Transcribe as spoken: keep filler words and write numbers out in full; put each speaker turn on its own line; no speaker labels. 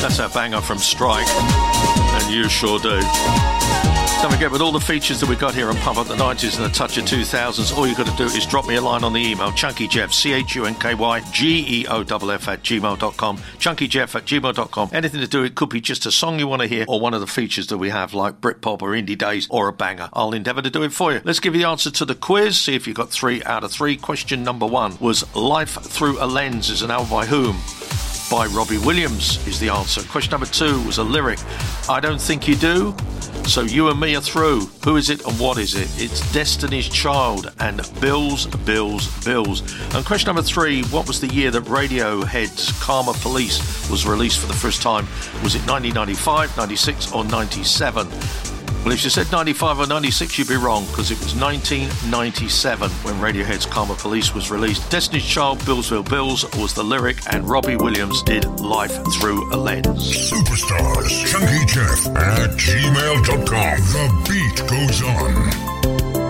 That's our banger from Strike, and you sure do. Don't forget, with all the features that we got here on Pump Up the nineties and a touch of two thousands, all you got to do is drop me a line on the email, chunkyjeff, C H U N K Y G E O F F at gmail dot com, chunkyjeff at gmail dot com. Anything to do, it could be just a song you want to hear or one of the features that we have, like Britpop or Indie Days or a banger. I'll endeavour to do it for you. Let's give you the answer to the quiz, see if you got three out of three. Question number one was Life Through a Lens is an album by whom? By Robbie Williams is the answer. Question number two was a lyric, I Don't Think You Do, so You and Me Are Through. Who is it and what is it? It's Destiny's Child and Bills, Bills, Bills. And question number three, what was the year that Radiohead's Karma Police was released for the first time? Was it nineteen ninety-five, ninety-six or ninety-seven? Well, if you said ninety-five or ninety-six, you'd be wrong, because it was nineteen ninety-seven when Radiohead's Karma Police was released. Destiny's Child, Billsville Bills was the lyric, and Robbie Williams did Life Through a Lens.
Superstars, Chunky Jeff at gmail dot com. The beat goes on.